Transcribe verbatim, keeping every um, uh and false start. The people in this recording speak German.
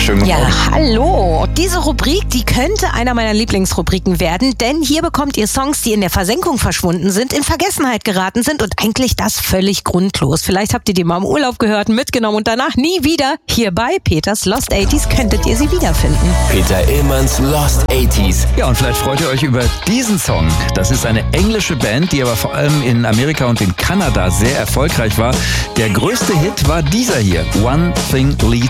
Schönen guten Ja, Morgen. hallo. Diese Rubrik, die könnte einer meiner Lieblingsrubriken werden, denn hier bekommt ihr Songs, die in der Versenkung verschwunden sind, in Vergessenheit geraten sind und eigentlich das völlig grundlos. Vielleicht habt ihr die mal im Urlaub gehört, mitgenommen und danach nie wieder. Hier bei Peters Lost achtziger könntet ihr sie wiederfinden. Peter Illmanns Lost achtziger. Ja, und vielleicht freut ihr euch über diesen Song. Das ist eine englische Band, die aber vor allem in Amerika und in Kanada sehr erfolgreich war. Der größte Hit war dieser hier, One Thing Leads